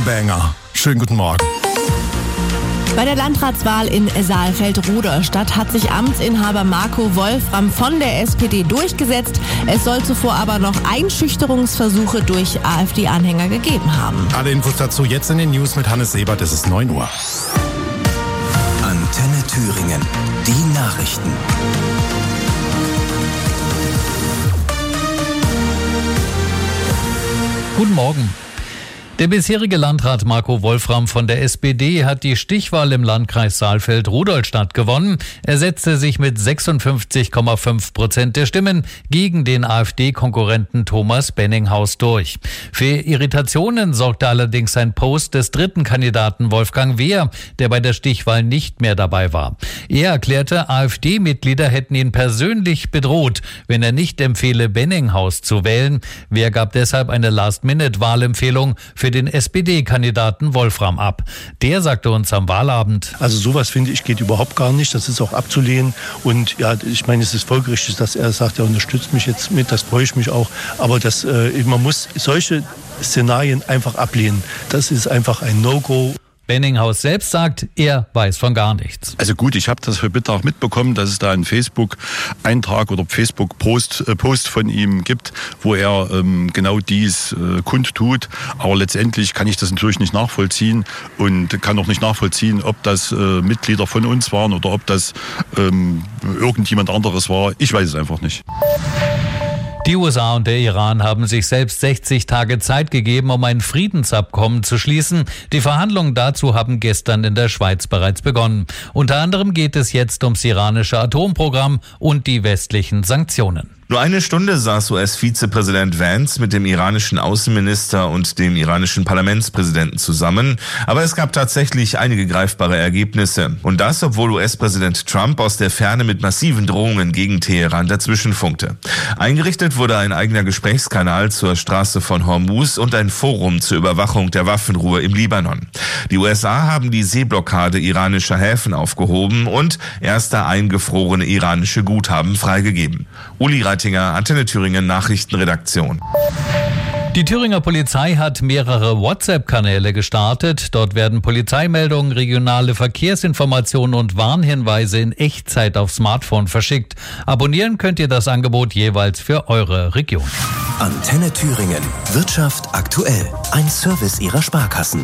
Banger. Schönen guten Morgen. Bei der Landratswahl in Saalfeld-Rudolstadt hat sich Amtsinhaber Marco Wolfram von der SPD durchgesetzt. Es soll zuvor aber noch Einschüchterungsversuche durch AfD-Anhänger gegeben haben. Alle Infos dazu jetzt in den News mit Hannes Sebert. Es ist 9 Uhr. Antenne Thüringen. Die Nachrichten. Guten Morgen. Der bisherige Landrat Marco Wolfram von der SPD hat die Stichwahl im Landkreis Saalfeld-Rudolstadt gewonnen. Er setzte sich mit 56,5% der Stimmen gegen den AfD-Konkurrenten Thomas Benninghaus durch. Für Irritationen sorgte allerdings ein Post des dritten Kandidaten Wolfgang Wehr, der bei der Stichwahl nicht mehr dabei war. Er erklärte, AfD-Mitglieder hätten ihn persönlich bedroht, wenn er nicht empfehle, Benninghaus zu wählen. Wehr gab deshalb eine Last-Minute-Wahlempfehlung für den SPD-Kandidaten Wolfram ab. Der sagte uns am Wahlabend: Also sowas, finde ich, geht überhaupt gar nicht. Das ist auch abzulehnen. Und ja, ich meine, es ist folgerichtig, dass er sagt, er unterstützt mich jetzt mit. Das freue ich mich auch. Aber man muss solche Szenarien einfach ablehnen. Das ist einfach ein No-Go. Benninghaus selbst sagt, er weiß von gar nichts. Also gut, ich habe das heute Mittag mitbekommen, dass es da einen Facebook-Eintrag oder Facebook-Post von ihm gibt, wo er genau dies kundtut. Aber letztendlich kann ich das natürlich nicht nachvollziehen und kann auch nicht nachvollziehen, ob das Mitglieder von uns waren oder ob das irgendjemand anderes war. Ich weiß es einfach nicht. Die USA und der Iran haben sich selbst 60 Tage Zeit gegeben, um ein Friedensabkommen zu schließen. Die Verhandlungen dazu haben gestern in der Schweiz bereits begonnen. Unter anderem geht es jetzt ums iranische Atomprogramm und die westlichen Sanktionen. Nur eine Stunde saß US-Vizepräsident Vance mit dem iranischen Außenminister und dem iranischen Parlamentspräsidenten zusammen. Aber es gab tatsächlich einige greifbare Ergebnisse. Und das, obwohl US-Präsident Trump aus der Ferne mit massiven Drohungen gegen Teheran dazwischenfunkte. Eingerichtet wurde ein eigener Gesprächskanal zur Straße von Hormuz und ein Forum zur Überwachung der Waffenruhe im Libanon. Die USA haben die Seeblockade iranischer Häfen aufgehoben und erste eingefrorene iranische Guthaben freigegeben. Uli Reitinger, Antenne Thüringen Nachrichtenredaktion. Die Thüringer Polizei hat mehrere WhatsApp-Kanäle gestartet. Dort werden Polizeimeldungen, regionale Verkehrsinformationen und Warnhinweise in Echtzeit auf Smartphone verschickt. Abonnieren könnt ihr das Angebot jeweils für eure Region. Antenne Thüringen. Wirtschaft aktuell. Ein Service ihrer Sparkassen.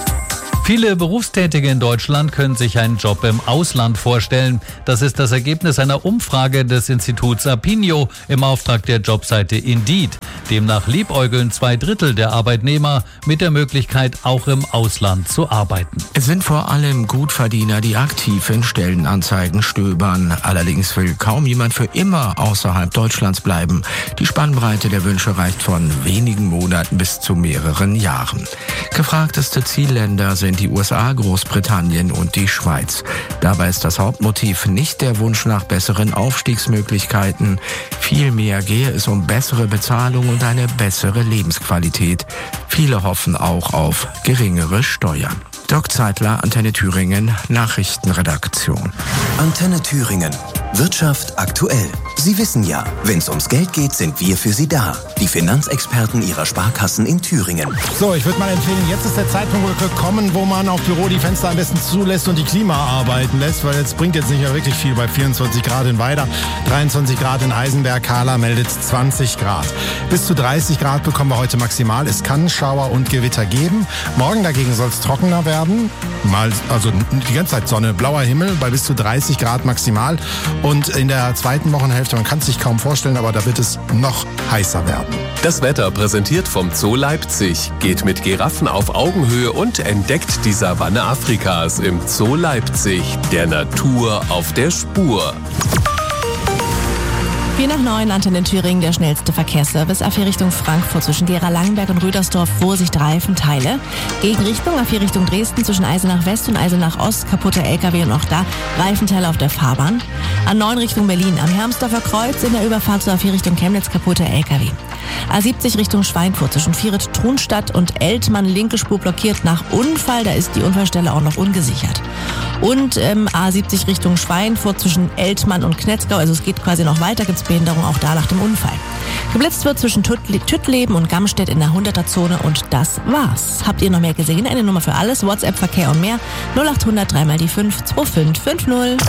Viele Berufstätige in Deutschland können sich einen Job im Ausland vorstellen. Das ist das Ergebnis einer Umfrage des Instituts Apinio im Auftrag der Jobseite Indeed. Demnach liebäugeln 2/3 der Arbeitnehmer mit der Möglichkeit, auch im Ausland zu arbeiten. Es sind vor allem Gutverdiener, die aktiv in Stellenanzeigen stöbern. Allerdings will kaum jemand für immer außerhalb Deutschlands bleiben. Die Spannbreite der Wünsche reicht von wenigen Monaten bis zu mehreren Jahren. Gefragteste Zielländer sind die USA, Großbritannien und die Schweiz. Dabei ist das Hauptmotiv nicht der Wunsch nach besseren Aufstiegsmöglichkeiten. Vielmehr gehe es um bessere Bezahlung und eine bessere Lebensqualität. Viele hoffen auch auf geringere Steuern. Dirk Zeitler, Antenne Thüringen, Nachrichtenredaktion. Antenne Thüringen. Wirtschaft aktuell. Sie wissen ja, wenn es ums Geld geht, sind wir für Sie da. Die Finanzexperten Ihrer Sparkassen in Thüringen. So, ich würde mal empfehlen, jetzt ist der Zeitpunkt gekommen, wo man auf Büro die Fenster am besten zulässt und die Klima arbeiten lässt, weil es bringt jetzt nicht mehr wirklich viel bei 24 Grad in Weida, 23 Grad in Eisenberg, Kahla meldet 20 Grad. Bis zu 30 Grad bekommen wir heute maximal. Es kann Schauer und Gewitter geben. Morgen dagegen soll es trockener werden. Also die ganze Zeit Sonne, blauer Himmel bei bis zu 30 Grad maximal. Und in der zweiten Wochenhälfte, man kann es sich kaum vorstellen, aber da wird es noch heißer werden. Das Wetter präsentiert vom Zoo Leipzig. Geht mit Giraffen auf Augenhöhe und entdeckt die Savanne Afrikas im Zoo Leipzig. Der Natur auf der Spur. 4:09, Antenne Thüringen, der schnellste Verkehrsservice. A4 Richtung Frankfurt zwischen Gera-Langenberg und Rüdersdorf, Vorsicht, Reifenteile. Gegenrichtung A4 Richtung Dresden zwischen Eisenach West und Eisenach Ost, kaputter LKW und auch da Reifenteile auf der Fahrbahn. A9 Richtung Berlin, am Hermsdorfer Kreuz in der Überfahrt zur A4 Richtung Chemnitz, kaputter LKW. A70 Richtung Schweinfurt zwischen Vieret-Trunstadt und Eltmann, linke Spur blockiert nach Unfall. Da ist die Unfallstelle auch noch ungesichert. Und A70 Richtung Schweinfurt zwischen Eltmann und Knetzgau, also es geht quasi noch weiter, gibt's Behinderung auch da nach dem Unfall. Geblitzt wird zwischen Tüttleben und Gamstedt in der 100er-Zone und das war's. Habt ihr noch mehr gesehen? Eine Nummer für alles, WhatsApp, Verkehr und mehr. 0800 3 mal die 5 2550.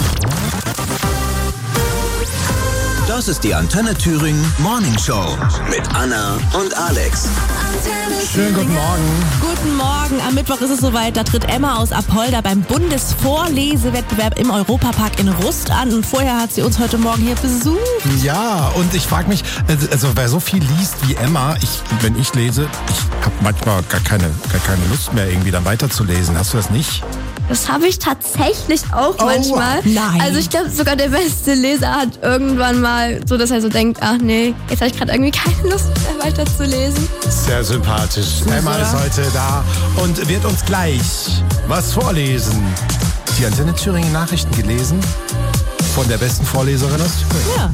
Das ist die Antenne Thüringen Morning Show mit Anna und Alex. Schönen guten Morgen. Guten Morgen. Am Mittwoch ist es soweit. Da tritt Emma aus Apolda beim Bundesvorlesewettbewerb im Europapark in Rust an. Und vorher hat sie uns heute Morgen hier besucht. Ja, und ich frage mich, also wer so viel liest wie Emma, wenn ich lese, ich habe manchmal gar keine Lust mehr, irgendwie dann weiterzulesen. Hast du das nicht? Das habe ich tatsächlich auch manchmal. Nein. Also ich glaube, sogar der beste Leser hat irgendwann mal so, dass er so denkt, ach nee, jetzt habe ich gerade irgendwie keine Lust mehr weiterzulesen. Sehr sympathisch. Emma ist heute da und wird uns gleich was vorlesen. Die Antenne Thüringen Nachrichten gelesen von der besten Vorleserin aus Thüringen. Ja.